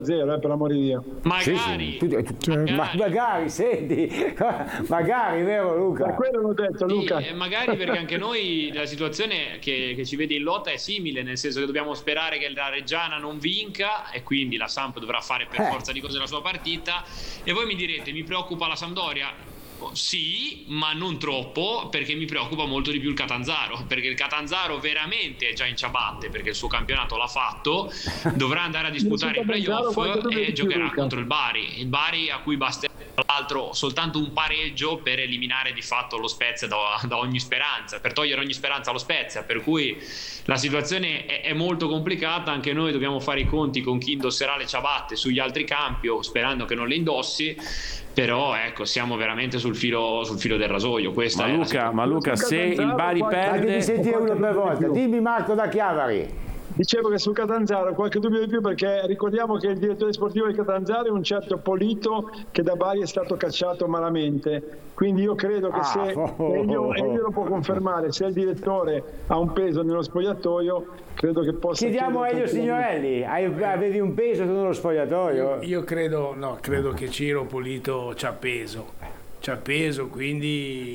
0, per l'amore di Dio. Magari. Magari, senti, magari, vero Luca? Per quello l'ho detto, Luca. Magari, perché anche noi la situazione che ci vede in lotta è simile, nel senso che dobbiamo sperare che la Reggiana non vinca e quindi la Samp dovrà fare per forza di cose la sua partita. E voi mi direte, mi preoccupa la Sampdoria? Sì, ma non troppo, perché mi preoccupa molto di più il Catanzaro, perché il Catanzaro veramente è già in ciabatte, perché il suo campionato l'ha fatto, dovrà andare a disputare i playoff e giocherà contro il Bari a cui basta tra l'altro soltanto un pareggio per eliminare di fatto lo Spezia da ogni speranza, per togliere ogni speranza allo Spezia, per cui la situazione è molto complicata. Anche noi dobbiamo fare i conti con chi indosserà le ciabatte sugli altri campi, sperando che non le indossi, però ecco, siamo veramente sul filo del rasoio. Questa ma Luca, se il Bari perde, devi sentire uno per volta. Dimmi Marco da Chiavari. Dicevo che sul Catanzaro qualche dubbio di più, perché ricordiamo che il direttore sportivo del Catanzaro è un certo Polito, che da Bari è stato cacciato malamente, quindi io credo che se Elio lo può confermare, se il direttore ha un peso nello spogliatoio, credo che possa... Chiediamo a Elio Signorelli, avevi un peso nello spogliatoio? Io credo che Ciro Polito c'ha peso, quindi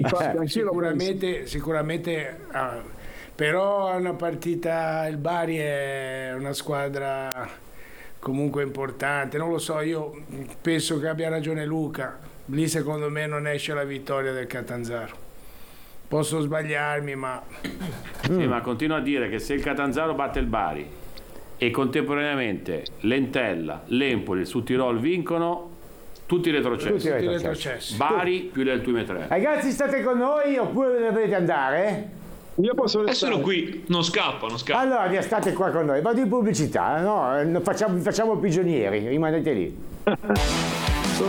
sicuramente però è una partita, il Bari è una squadra comunque importante, non lo so, io penso che abbia ragione Luca, lì secondo me non esce la vittoria del Catanzaro, posso sbagliarmi ma... Sì, ma continuo a dire che se il Catanzaro batte il Bari e contemporaneamente l'Entella, l'Empoli, su Tirol vincono, tutti retrocessi. Bari più del 2-3. Ragazzi, state con noi oppure dovete andare? Io posso restare. Sono qui, non scappo. Allora state qua con noi, vado in pubblicità, no? Facciamo prigionieri, rimanete lì.